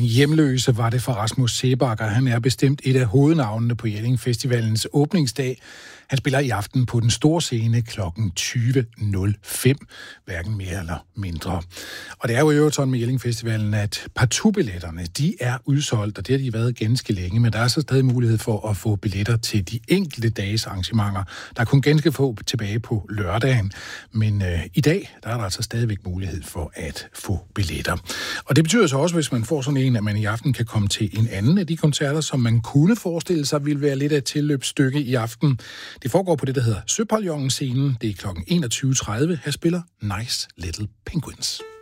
hjemløse var det for Rasmus Seebakker. Han er bestemt et af hovednavnene på Jelling Festivalens åbningsdag. Han spiller i aften på den store scene kl. 20.05, hverken mere eller mindre. Og det er jo i øvrigt sådan med Jelling Festivalen, at partout-billetterne, de er udsolgt, og det har de været ganske længe, men der er så stadig mulighed for at få billetter til de enkelte dages arrangementer. Der er kun ganske få tilbage på lørdagen, men i dag, der er der altså stadigvæk mulighed for at få billetter. Og det betyder så også, hvis man får sådan en, at man i aften kan komme til en anden af de koncerter, som man kunne forestille sig ville være lidt af et tilløbsstykke i aften. Det foregår på det, der hedder Søpavillonen-scenen. Det er kl. 21.30. Her spiller Nice Little Penguins.